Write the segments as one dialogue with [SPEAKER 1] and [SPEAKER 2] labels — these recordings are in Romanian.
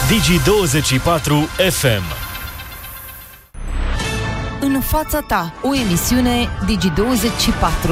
[SPEAKER 1] Digi24 FM.
[SPEAKER 2] În fața ta, o emisiune Digi24.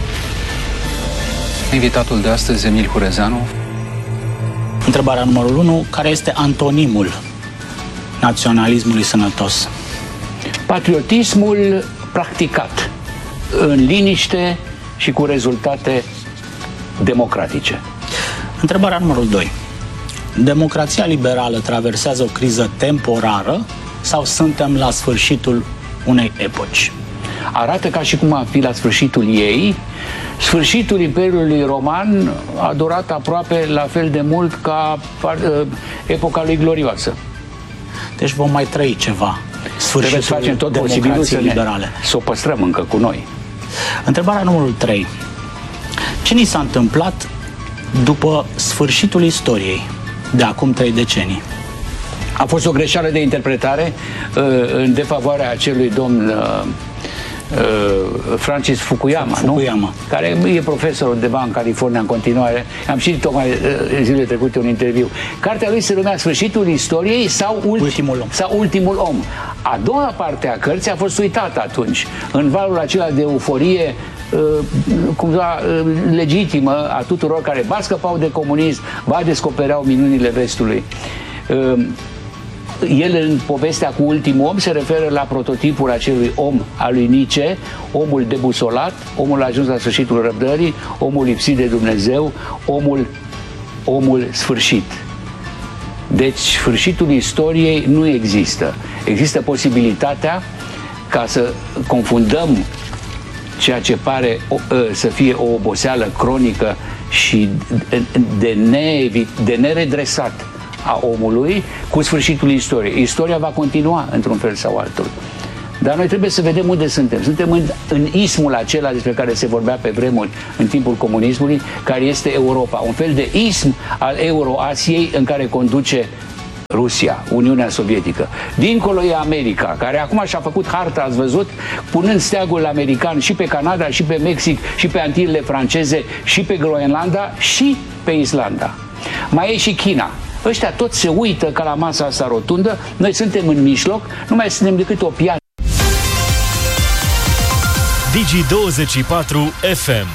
[SPEAKER 3] Invitatul de astăzi, Emil Hurezeanu.
[SPEAKER 4] Întrebarea numărul 1. Care este antonimul naționalismului sănătos?
[SPEAKER 3] Patriotismul practicat în liniște și cu rezultate democratice.
[SPEAKER 4] Întrebarea numărul 2. Democrația liberală traversează o criză temporară sau suntem la sfârșitul unei epoci?
[SPEAKER 3] Arată ca și cum a fi la sfârșitul ei. Sfârșitul Imperiului Roman a durat aproape la fel de mult ca epoca lui glorioasă.
[SPEAKER 4] Deci vom mai trăi ceva.
[SPEAKER 3] Trebuie să facem tot posibilul să o păstrăm încă cu noi.
[SPEAKER 4] Întrebarea numărul 3. Ce ni s-a întâmplat după sfârșitul istoriei de acum 3 decenii?
[SPEAKER 3] A fost o greșeală de interpretare în defavoarea acelui domn Francis Fukuyama, nu? Care e profesor de în California în continuare. Am citit tocmai zilele trecute un interviu. Cartea lui se numea Sfârșitul istoriei sau Ultimul om. A doua parte a cărții a fost uitată atunci, în valul acela de euforie cumva legitimă a tuturor care ba scăpau de comunism, ba descopereau minunile vestului. El, în povestea cu Ultimul om, se referă la prototipul acelui om al lui Nietzsche, omul debusolat, omul ajuns la sfârșitul răbdării, omul lipsit de Dumnezeu, omul sfârșit. Deci, sfârșitul istoriei nu există. Există posibilitatea ca să confundăm ceea ce pare să fie o oboseală cronică și de neredresat a omului cu sfârșitul istoriei. Istoria va continua într-un fel sau altul. Dar noi trebuie să vedem unde suntem. Suntem în ismul acela despre care se vorbea pe vremuri în timpul comunismului, care este Europa. Un fel de ism al Euroasiei în care conduce Rusia, Uniunea Sovietică. Dincolo e America, care acum și-a făcut harta, ați văzut, punând steagul american și pe Canada, și pe Mexic, și pe Antilele franceze, și pe Groenlanda, și pe Islanda. Mai e și China. Ăștia toți se uită ca la masa asta rotundă, noi suntem în mijloc, nu mai suntem decât o piață.
[SPEAKER 1] Digi24 FM.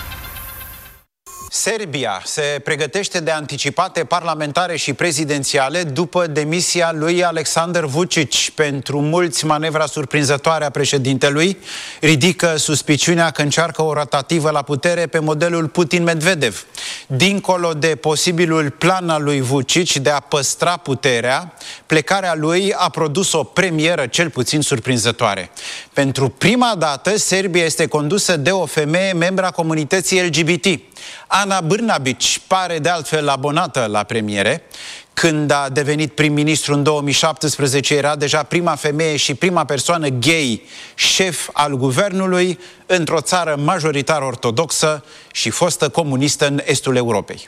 [SPEAKER 5] Serbia se pregătește de anticipate parlamentare și prezidențiale după demisia lui Aleksandar Vučić. Pentru mulți, manevra surprinzătoare a președintelui ridică suspiciunea că încearcă o rotativă la putere pe modelul Putin-Medvedev. Dincolo de posibilul plan al lui Vučić de a păstra puterea, plecarea lui a produs o premieră cel puțin surprinzătoare. Pentru prima dată, Serbia este condusă de o femeie membra comunității LGBT. Ana Brnabić pare de altfel abonată la premiere. Când a devenit prim-ministru în 2017, era deja prima femeie și prima persoană gay șef al guvernului într-o țară majoritar ortodoxă și fostă comunistă în estul Europei.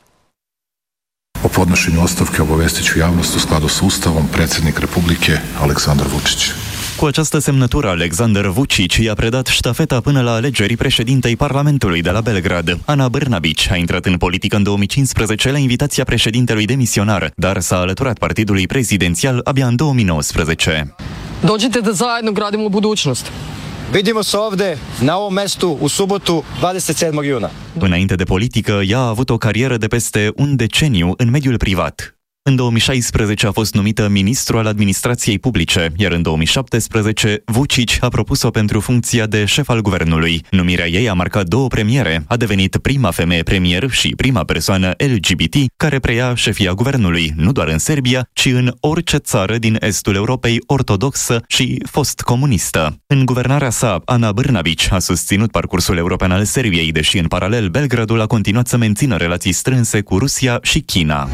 [SPEAKER 6] O podnošenju ostavke obavestit ću javnost u skladu s Ustavom predsjednik Republike Aleksandar Vučić.
[SPEAKER 7] Cu această semnătură, Aleksandar Vučić i-a predat ștafeta până la alegerii președintei Parlamentului de la Belgrad. Ana Brnabić a intrat în politică în 2015 la invitația președintelui demisionar, dar s-a alăturat partidului prezidențial abia în 2019.
[SPEAKER 8] Dođite da zajedno gradimo budućnost. Vidimo se ovde, na ovom mestu, u subotu, 27. juna.
[SPEAKER 7] Înainte de politică, ea a avut o carieră de peste un deceniu în mediul privat. În 2016 a fost numită ministru al administrației publice, iar în 2017 Vučić a propus-o pentru funcția de șef al guvernului. Numirea ei a marcat 2 premiere, a devenit prima femeie premier și prima persoană LGBT care preia șefia guvernului, nu doar în Serbia, ci în orice țară din estul Europei ortodoxă și fost comunistă. În guvernarea sa, Ana Brnabić a susținut parcursul european al Serbiei, deși în paralel Belgradul a continuat să mențină relații strânse cu Rusia și China.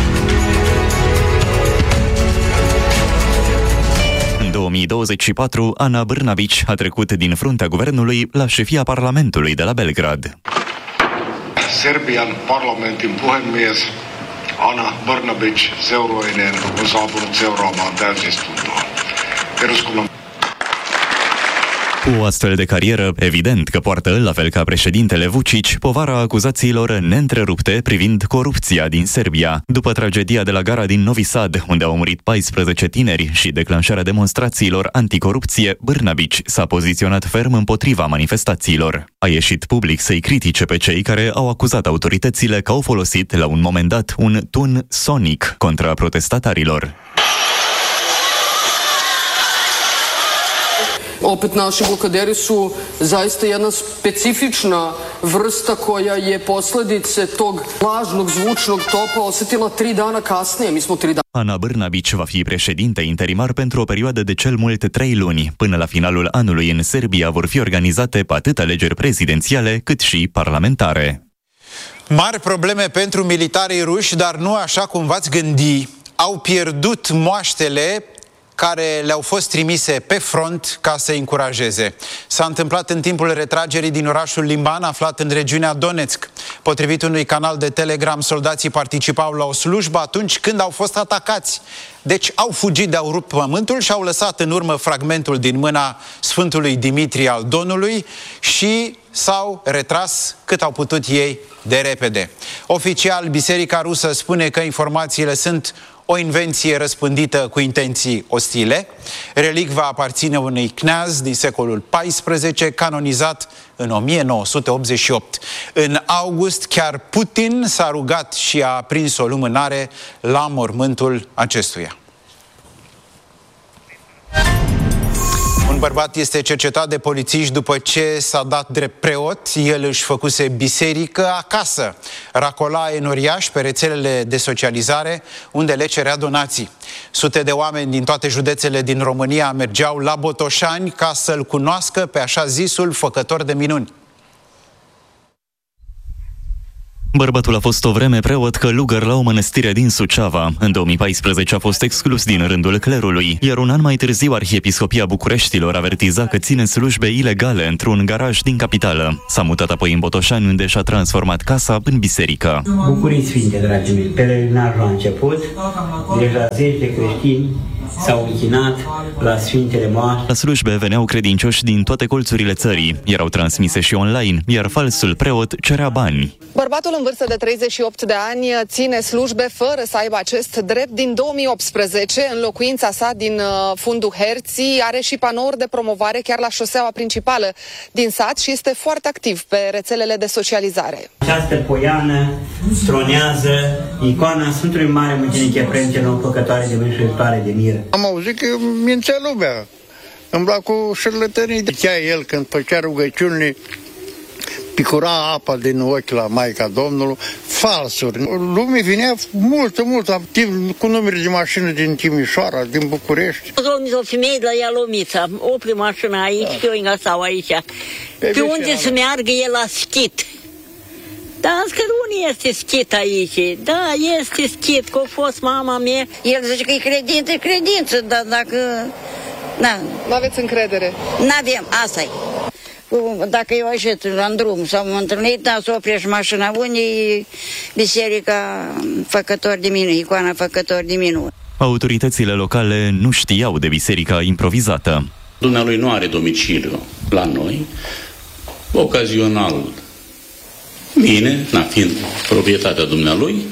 [SPEAKER 7] În 2024, Ana Brnabić a trecut din fruntea guvernului la șefia Parlamentului de la Belgrad.
[SPEAKER 9] Serbian parlamentin puhemies Ana Brnabić seurueineen on saapunut seuraamaan täysistuntoa. Eduskunnan
[SPEAKER 7] Cu o astfel de carieră, evident că poartă, la fel ca președintele Vučić, povara acuzațiilor neîntrerupte privind corupția din Serbia. După tragedia de la gara din Novi Sad, unde au murit 14 tineri și declanșarea demonstrațiilor anticorupție, Brnabić s-a poziționat ferm împotriva manifestațiilor. A ieșit public să-i critique pe cei care au acuzat autoritățile că au folosit, la un moment dat, un tun sonic contra protestatarilor.
[SPEAKER 1] Opet naši blokaderi su zaista jedna specifična vrsta koja je posledice tog lažnog zvučnog topa osetila 3 dana kasnije. Mi smo 3 dana.
[SPEAKER 7] Ana Brnabić va fi președinte interimar pentru o perioadă de cel mult 3 luni. Până la finalul anului în Serbia vor fi organizate atât alegeri prezidențiale cât și parlamentare.
[SPEAKER 5] Mari probleme pentru militarii ruși, dar nu așa cum v-ați gândi. Au pierdut moaștele care le-au fost trimise pe front ca să încurajeze. S-a întâmplat în timpul retragerii din orașul Limban, aflat în regiunea Donetsk. Potrivit unui canal de Telegram, soldații participau la o slujbă atunci când au fost atacați. Deci au fugit, de-au rupt pământul și au lăsat în urmă fragmentul din mâna Sfântului Dimitrie al Donului și s-au retras cât au putut ei de repede. Oficial, Biserica Rusă spune că informațiile sunt o invenție răspândită cu intenții ostile. Relicva aparține unui kneaz din secolul XIV, canonizat în 1988. În august, chiar Putin s-a rugat și a aprins o lumânare la mormântul acestuia. Un bărbat este cercetat de polițiști după ce s-a dat drept preot. El își făcuse biserică acasă. Racola enoriaș pe rețelele de socializare, unde le cerea donații. Sute de oameni din toate județele din România mergeau la Botoșani ca să-l cunoască pe așa zisul făcător de minuni.
[SPEAKER 7] Bărbatul a fost o vreme preot călugăr la o mănăstire din Suceava. În 2014 a fost exclus din rândul clerului, iar un an mai târziu Arhiepiscopia Bucureștilor avertiza că ține slujbe ilegale într-un garaj din capitală. S-a mutat apoi în Botoșani, unde și-a transformat casa în biserică.
[SPEAKER 10] Bucurii sfinte, dragii mei, pelerinajul a început, deja zeci de creștini s-au închinat la Sfintele Moaște.
[SPEAKER 7] La slujbe veneau credincioși din toate colțurile țării. Erau transmise și online, iar falsul preot cerea bani.
[SPEAKER 11] Bărbatul în vârstă de 38 de ani ține slujbe fără să aibă acest drept din 2018. În locuința sa din fundul Herții are și panouri de promovare chiar la șoseaua principală din sat și este foarte activ pe rețelele de socializare.
[SPEAKER 10] Această poiană stronează icoana Sfântului Mare Mucenic Efrem, cel nou făcătoare de mânșuitoare de miră.
[SPEAKER 12] Am auzit că mințea lumea, îmbla cu șerlătănii. Chiar el când făcea rugăciunile, picura apa din ochi la Maica Domnului, falsuri. Lumea vinea mult activ cu numere de mașină din Timișoara, din București.
[SPEAKER 13] O femeie de la Ialomița, opri mașina aici, că eu îngasau aici. Pe unde să meargă el la schit. Da, că nu este schit aici. Da, este schit, că a fost mama mea.
[SPEAKER 14] El zice că e credință, dar dacă... Da.
[SPEAKER 11] Nu aveți încredere?
[SPEAKER 14] N-avem, asta-i. Dacă eu așet în drum sau m-am întâlnit, da, să oprești mașina, unde e biserica făcător de minuni, icoana făcător de minuni.
[SPEAKER 7] Autoritățile locale nu știau de biserica improvizată.
[SPEAKER 15] Dumnealui nu are domiciliu la noi, ocazional. Mine, fiind proprietatea dumnealui,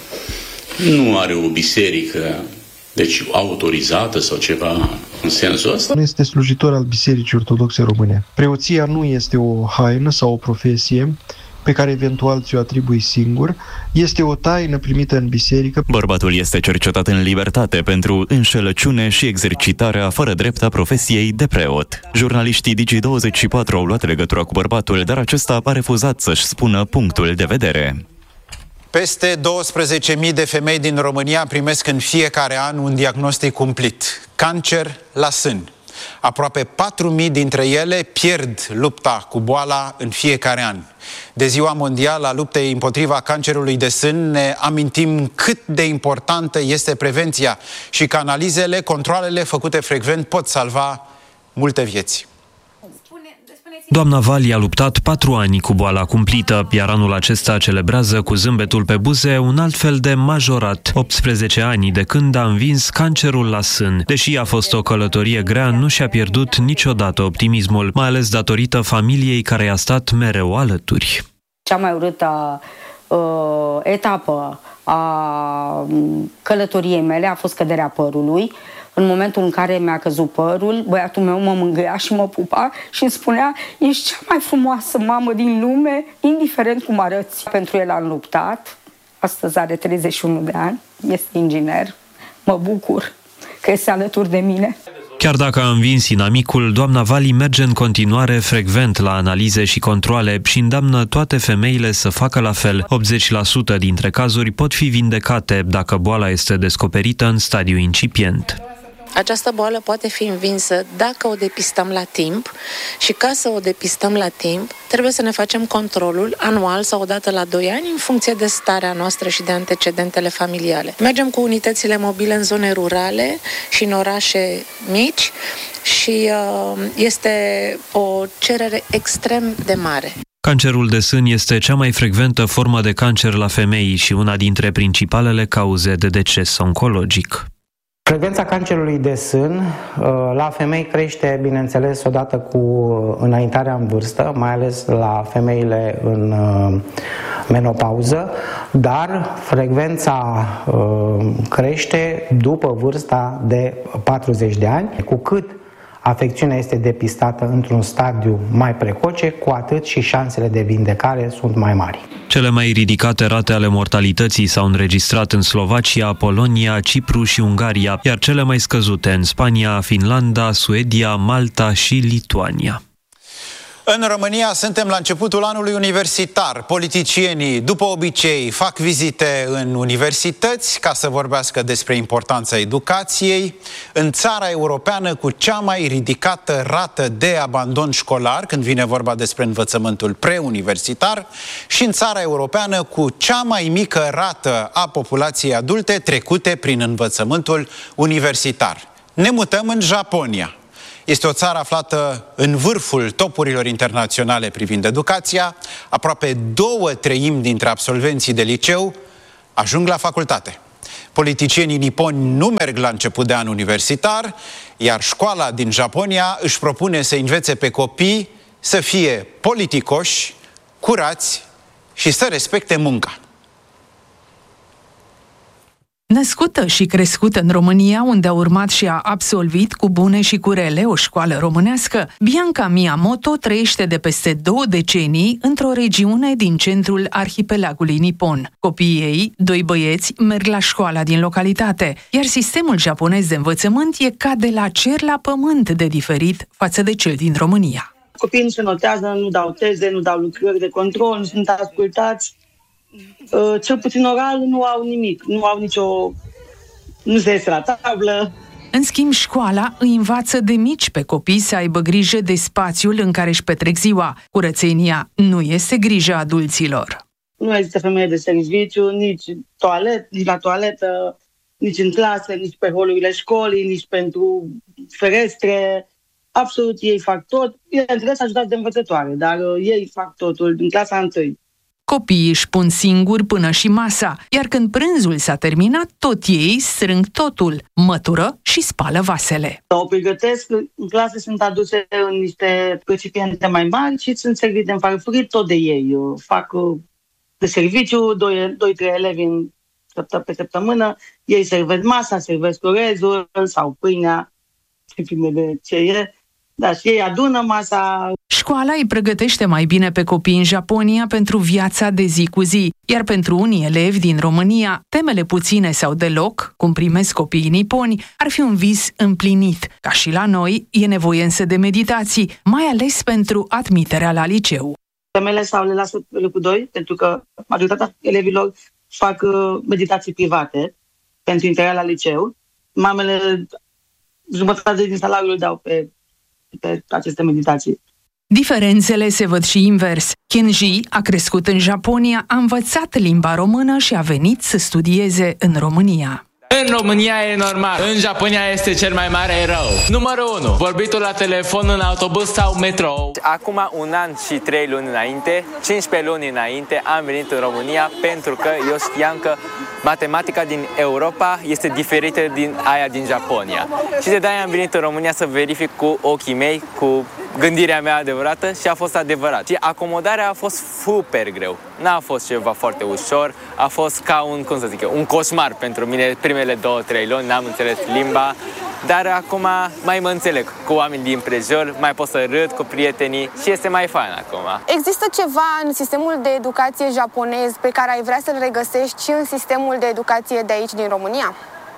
[SPEAKER 15] nu are o biserică, deci autorizată sau ceva în sensul ăsta.
[SPEAKER 16] Nu este slujitor al Bisericii Ortodoxe Române. Preoția nu este o haină sau o profesie pe care eventual ți-o atribui singur, este o taină primită în biserică.
[SPEAKER 7] Bărbatul este cercetat în libertate pentru înșelăciune și exercitarea fără drept a profesiei de preot. Jurnaliștii Digi24 au luat legătura cu bărbatul, dar acesta a refuzat să-și spună punctul de vedere.
[SPEAKER 5] Peste 12.000 de femei din România primesc în fiecare an un diagnostic cumplit: cancer la sân. Aproape 4.000 dintre ele pierd lupta cu boala în fiecare an. De Ziua Mondială a luptei împotriva cancerului de sân ne amintim cât de importantă este prevenția și că analizele, controalele făcute frecvent pot salva multe vieți.
[SPEAKER 17] Doamna Vali a luptat 4 ani cu boala cumplită, iar anul acesta celebrează cu zâmbetul pe buze un alt fel de majorat, 18 ani de când a învins cancerul la sân. Deși a fost o călătorie grea, nu și-a pierdut niciodată optimismul, mai ales datorită familiei care i-a stat mereu alături.
[SPEAKER 18] Cea mai urâtă etapă a călătoriei mele a fost căderea părului. În momentul în care mi-a căzut părul, băiatul meu mă mângâia și mă pupa și îmi spunea: ești cea mai frumoasă mamă din lume, indiferent cum arăți. Pentru el am luptat, astăzi are 31 de ani, este inginer, mă bucur că este alături de mine.
[SPEAKER 17] Chiar dacă a învins inamicul, doamna Vali merge în continuare frecvent la analize și controale și îndeamnă toate femeile să facă la fel. 80% dintre cazuri pot fi vindecate dacă boala este descoperită în stadiu incipient.
[SPEAKER 19] Această boală poate fi învinsă dacă o depistăm la timp și ca să o depistăm la timp, trebuie să ne facem controlul anual sau o dată la 2 ani în funcție de starea noastră și de antecedentele familiale. Mergem cu unitățile mobile în zone rurale și în orașe mici și este o cerere extrem de mare.
[SPEAKER 17] Cancerul de sân este cea mai frecventă formă de cancer la femei și una dintre principalele cauze de deces oncologic.
[SPEAKER 20] Frecvența cancerului de sân la femei crește, bineînțeles, odată cu înaintarea în vârstă, mai ales la femeile în menopauză, dar frecvența crește după vârsta de 40 de ani. Cu cât afecțiunea este depistată într-un stadiu mai precoce, cu atât și șansele de vindecare sunt mai mari.
[SPEAKER 17] Cele mai ridicate rate ale mortalității s-au înregistrat în Slovacia, Polonia, Cipru și Ungaria, iar cele mai scăzute în Spania, Finlanda, Suedia, Malta și Lituania.
[SPEAKER 5] În România suntem la începutul anului universitar. Politicienii, după obicei, fac vizite în universități ca să vorbească despre importanța educației. În țara europeană cu cea mai ridicată rată de abandon școlar, când vine vorba despre învățământul preuniversitar, și în țara europeană cu cea mai mică rată a populației adulte trecute prin învățământul universitar. Ne mutăm în Japonia. Este o țară aflată în vârful topurilor internaționale privind educația. Aproape 2/3 dintre absolvenții de liceu ajung la facultate. Politicienii niponi nu merg la început de an universitar, iar școala din Japonia își propune să învețe pe copii să fie politicoși, curați și să respecte munca.
[SPEAKER 21] Născută și crescută în România, unde a urmat și a absolvit cu bune și cu rele o școală românească, Bianca Miyamoto trăiește de peste 2 decenii într-o regiune din centrul arhipelagului nipon. Copiii ei, 2 băieți, merg la școala din localitate, iar sistemul japonez de învățământ e ca de la cer la pământ de diferit față de cel din România.
[SPEAKER 22] Copiii nu se notează, nu dau teze, nu dau lucrări de control, nu sunt ascultați. Cel puțin oral nu au nimic, nu se iese la tablă.
[SPEAKER 21] În schimb, școala îi învață de mici pe copii să aibă grijă de spațiul în care își petrec ziua. Curățenia nu este grija adulților.
[SPEAKER 22] Nu există femeie de serviciu, nici la toaletă, nici în clase, nici pe holurile școlii, nici pentru ferestre. Absolut ei fac tot. Bineînțeles, ajutați de învățătoare, dar ei fac totul din clasa 1.
[SPEAKER 21] Copiii își pun singuri până și masa, iar când prânzul s-a terminat, tot ei strâng totul, mătură și spală vasele.
[SPEAKER 22] O pregătesc, în clase sunt aduse în niște recipiente mai mari și sunt servite în farfurii tot de ei. Fac de serviciu, 2-3 elevi pe săptămână, ei servesc masa, servesc orezul sau pâinea, depinde de ce e. Da, și ei adună masa.
[SPEAKER 21] Școala îi pregătește mai bine pe copii în Japonia pentru viața de zi cu zi, iar pentru unii elevi din România, temele puține sau deloc, cum primesc copiii niponi, ar fi un vis împlinit. Ca și la noi, e nevoie însă de meditații, mai ales pentru admiterea la liceu.
[SPEAKER 22] Temele sau le lasă pe locul 2, pentru că majoritatea elevilor fac meditații private pentru intrarea la liceu. Mamele jumătate din salariul îl dau pe aceste meditații.
[SPEAKER 21] Diferențele se văd și invers. Kenji a crescut în Japonia, a învățat limba română și a venit să studieze în România.
[SPEAKER 2] În România e normal, în Japonia este cel mai mare rău. Numărul 1. Vorbitul la telefon în autobuz sau metrou.
[SPEAKER 4] Acum un an și 3 luni înainte, 15 luni înainte, am venit în România pentru că eu știam că matematica din Europa este diferită din aia din Japonia. Și de aia am venit în România să verific cu ochii mei, cu gândirea mea adevărată și a fost adevărat. Și acomodarea a fost super greu. N-a fost ceva foarte ușor, a fost ca un coșmar pentru mine primele 2-3 luni, n-am înțeles limba, dar acum mai mă înțeleg cu oameni din prejur, mai pot să râd cu prietenii și este mai fain acum.
[SPEAKER 23] Există ceva în sistemul de educație japonez pe care ai vrea să-l regăsești și în sistemul de educație de aici din România?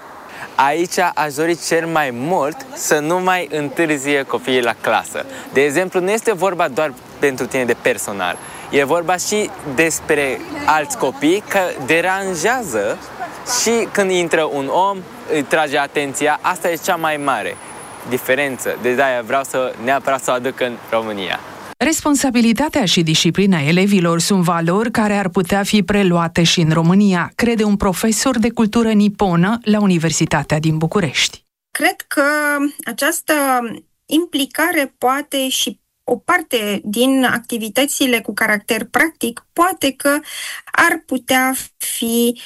[SPEAKER 4] Aici aș dori cel mai mult să nu mai întârzie copiii la clasă. De exemplu, nu este vorba doar pentru tine de personal. E vorba și despre alți copii că deranjează și când intră un om, îi trage atenția. Asta e cea mai mare diferență. De aia vreau neapărat să o aduc în România.
[SPEAKER 21] Responsabilitatea și disciplina elevilor sunt valori care ar putea fi preluate și în România, crede un profesor de cultură niponă la Universitatea din București.
[SPEAKER 24] Cred că această implicare poate și o parte din activitățile cu caracter practic poate că ar putea fi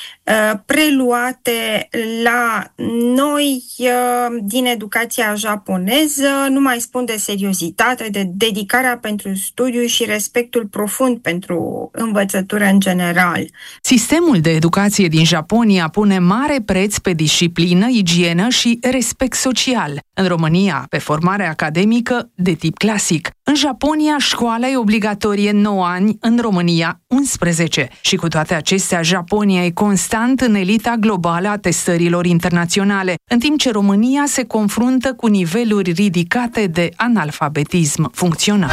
[SPEAKER 24] preluate la noi din educația japoneză, nu mai spun de seriozitate, de dedicarea pentru studiu și respectul profund pentru învățătură în general.
[SPEAKER 21] Sistemul de educație din Japonia pune mare preț pe disciplină, igienă și respect social. În România, pe formare academică de tip clasic. În Japonia, școala e obligatorie 9 ani, în România 11. Și cu toate acestea, Japonia e constant în elita globală a testărilor internaționale, în timp ce România se confruntă cu niveluri ridicate de analfabetism funcțional.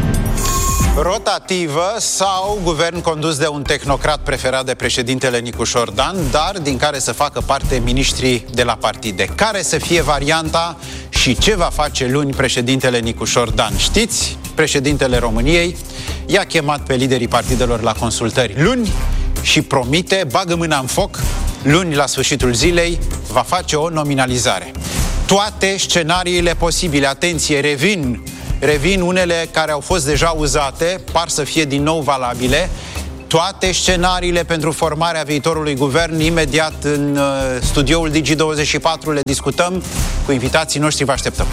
[SPEAKER 5] Rotativă sau guvern condus de un tehnocrat preferat de președintele Nicușor Dan, dar din care să facă parte miniștrii de la partide. Care să fie varianta și ce va face luni președintele Nicușor Dan? Știți, președintele României i-a chemat pe liderii partidelor la consultări luni și promite, bagă mâna în foc, luni la sfârșitul zilei va face o nominalizare. Toate scenariile posibile, atenție, revin unele care au fost deja uzate, par să fie din nou valabile. Toate scenariile pentru formarea viitorului guvern, imediat în studioul Digi24 le discutăm cu invitații noștri, vă așteptăm.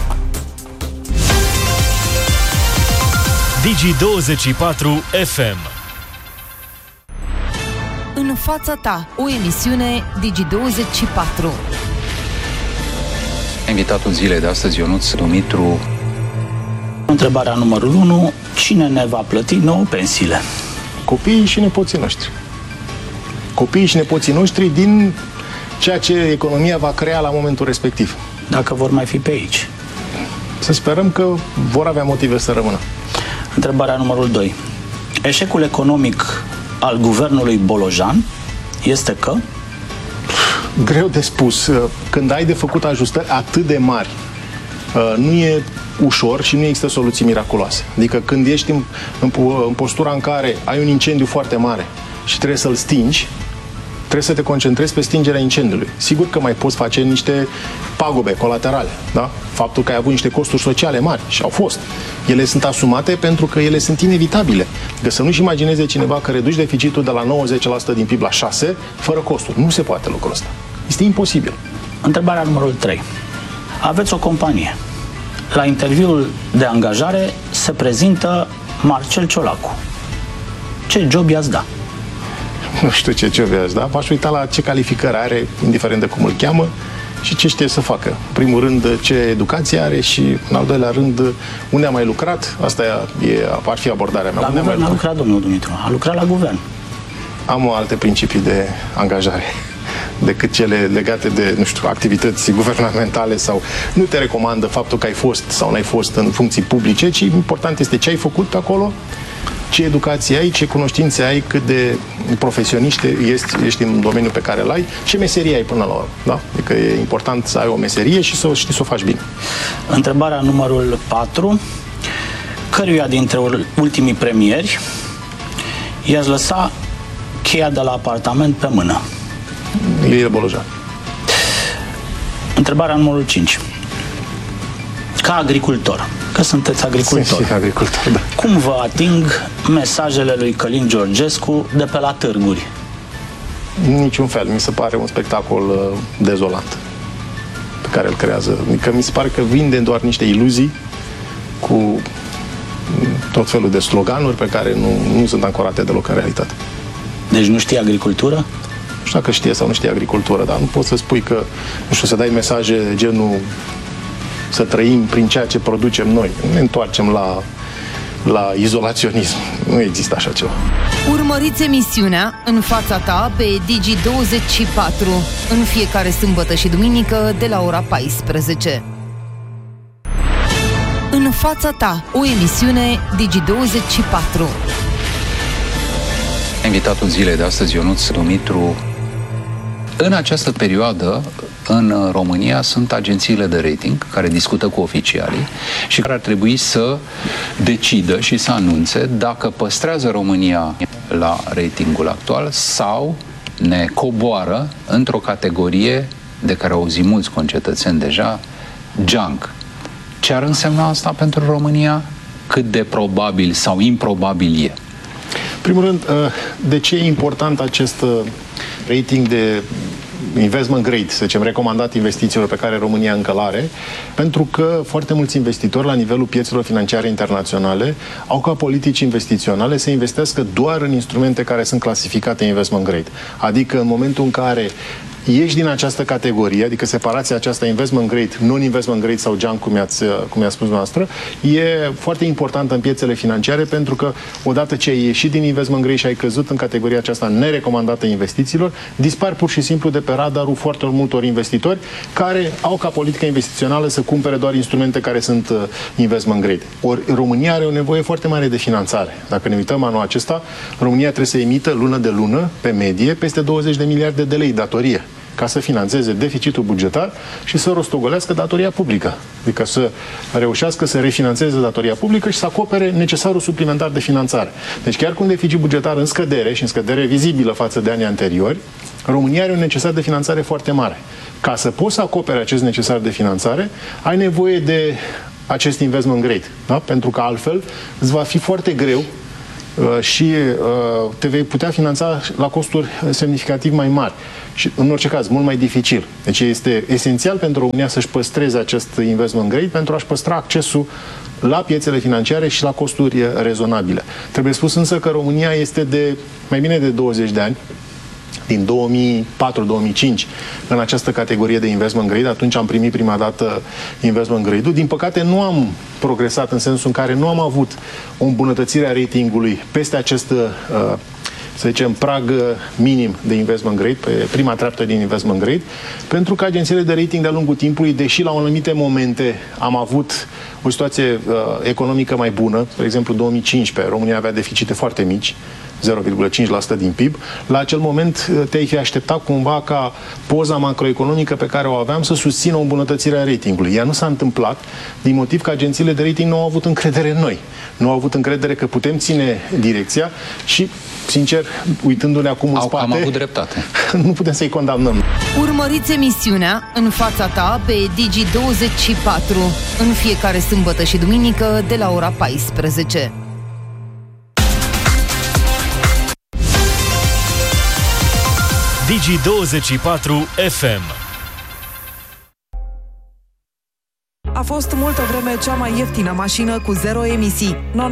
[SPEAKER 25] Digi24 FM.
[SPEAKER 26] În fața ta, o emisiune Digi24.
[SPEAKER 27] Invitatul zilei de astăzi, Ionuț Dumitru.
[SPEAKER 3] Întrebarea numărul 1. Cine ne va plăti nouă pensiile?
[SPEAKER 28] Copiii și nepoții noștri. Copiii și nepoții noștri din ceea ce economia va crea la momentul respectiv.
[SPEAKER 3] Dacă vor mai fi pe aici.
[SPEAKER 28] Să sperăm că vor avea motive să rămână.
[SPEAKER 3] Întrebarea numărul 2. Eșecul economic al guvernului Bolojan este că?
[SPEAKER 28] Greu de spus. Când ai de făcut ajustări atât de mari, nu e ușor și nu există soluții miraculoase. Adică când ești în postura în care ai un incendiu foarte mare și trebuie să-l stingi, trebuie să te concentrezi pe stingerea incendiului. Sigur că mai poți face niște pagube colaterale, da? Faptul că ai avut niște costuri sociale mari și au fost. Ele sunt asumate pentru că ele sunt inevitabile. Că să nu-și imagineze cineva că reduci deficitul de la 90% din PIB la 6% fără costuri. Nu se poate lucrul ăsta. Este imposibil.
[SPEAKER 3] Întrebarea numărul 3. Aveți o companie. La interviul de angajare se prezintă Marcel Ciolacu. Ce job i-ați da?
[SPEAKER 28] Nu știu ce job i-ați da. V-aș uita la ce calificări are, indiferent de cum îl cheamă, și ce știe să facă. În primul rând, ce educație are și, în al doilea rând, unde a mai lucrat. Asta ar fi abordarea mea.
[SPEAKER 3] La guvern a lucrat, domnul Dumitru. A lucrat la guvern.
[SPEAKER 28] Am alte principii de angajare decât cele legate de, nu știu, activități guvernamentale sau nu te recomandă faptul că ai fost sau n-ai fost în funcții publice, ci important este ce ai făcut acolo, ce educație ai, ce cunoștințe ai, cât de profesionist ești în domeniul pe care îl ai, ce meserie ai până la urmă. Da? Adică e important să ai o meserie și să știi să o faci bine.
[SPEAKER 3] Întrebarea numărul 4. Căruia dintre ultimii premieri i-ați lăsa cheia de la apartament pe mână?
[SPEAKER 28] Lilie Bolojan.
[SPEAKER 1] Întrebarea numărul 5. Ca agricultor, că sunteți agricultor.
[SPEAKER 28] Sunt și agricultor, da.
[SPEAKER 1] Cum vă ating mesajele lui Călin Georgescu de pe la târguri?
[SPEAKER 28] Niciun fel. Mi se pare un spectacol dezolant pe care îl creează. Adică mi se pare că vinde doar niște iluzii cu tot felul de sloganuri pe care nu sunt ancorate deloc în realitate.
[SPEAKER 1] Deci nu știe agricultură?
[SPEAKER 28] Nu știu dacă știe sau nu știe agricultură, dar nu poți să spui că, nu știu, să dai mesaje de genul să trăim prin ceea ce producem noi. Ne întoarcem la izolaționism. Nu există așa ceva.
[SPEAKER 26] Urmăriți emisiunea În fața ta pe Digi24 în fiecare sâmbătă și duminică de la ora 14. În fața ta, o emisiune Digi24.
[SPEAKER 27] Invitatul zilei de astăzi, Ionuț Dumitru. În această perioadă, în România, sunt agențiile de rating care discută cu oficialii și care ar trebui să decidă și să anunțe dacă păstrează România la ratingul actual sau ne coboară într-o categorie de care auzim mulți concetățeni deja, junk. Ce ar însemna asta pentru România? Cât de probabil sau improbabil e?
[SPEAKER 28] În primul rând, de ce e important acest rating de investment grade, să zicem, recomandat investițiilor pe care România încă l-are? Pentru că foarte mulți investitori la nivelul piețelor financiare internaționale au ca politici investiționale să investească doar în instrumente care sunt clasificate investment grade. Adică în momentul în care ieși din această categorie, adică separația aceasta investment grade, non-investment grade sau junk, cum i-a spus noastră, e foarte importantă în piețele financiare pentru că odată ce ai ieșit din investment grade și ai căzut în categoria aceasta nerecomandată investițiilor, dispar pur și simplu de pe radarul foarte multor investitori care au ca politică investițională să cumpere doar instrumente care sunt investment grade. Ori România are o nevoie foarte mare de finanțare. Dacă ne uităm anul acesta, România trebuie să emită lună de lună, pe medie, peste 20 de miliarde de lei datorie, ca să finanțeze deficitul bugetar și să rostogolească datoria publică. Adică să reușească să refinanțeze datoria publică și să acopere necesarul suplimentar de finanțare. Deci chiar cu un deficit bugetar în scădere și în scădere vizibilă față de anii anteriori, România are un necesar de finanțare foarte mare. Ca să poți să acopere acest necesar de finanțare, ai nevoie de acest investment grade. Da? Pentru că altfel îți va fi foarte greu și te vei putea finanța la costuri semnificativ mai mari și, în orice caz, mult mai dificil. Deci este esențial pentru România să-și păstreze acest investment grade pentru a-și păstra accesul la piețele financiare și la costuri rezonabile. Trebuie spus însă că România este de mai bine de 20 de ani, din 2004-2005, în această categorie de investment grade. Atunci am primit prima dată investment grade-ul. Din păcate nu am progresat în sensul în care nu am avut o îmbunătățire a ratingului peste acest, să zicem, prag minim de investment grade, pe prima treaptă din investment grade, pentru că agențiile de rating de-a lungul timpului, deși la anumite momente am avut o situație economică mai bună, de exemplu 2015, România avea deficite foarte mici, 0,5% din PIB. La acel moment te-ai fi așteptat cumva ca poza macroeconomică pe care o aveam să susțină o îmbunătățire a ratingului. Ea nu s-a întâmplat din motiv că agențiile de rating nu au avut încredere în noi. Nu au avut încredere că putem ține direcția și, sincer, uitându-ne acum în spate,
[SPEAKER 27] am avut dreptate.
[SPEAKER 28] Nu putem să-i condamnăm.
[SPEAKER 26] Urmăriți emisiunea În fața ta pe Digi24 în fiecare sâmbătă și duminică de la ora 14.
[SPEAKER 25] Digi24 FM.
[SPEAKER 6] A fost multă vreme cea mai ieftină mașină cu zero emisii.